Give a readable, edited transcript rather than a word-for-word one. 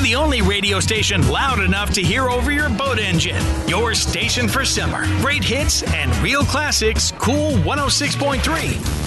the only radio station loud enough to hear over your boat engine. Your station for summer. Great hits and real classics. Cool 106.3.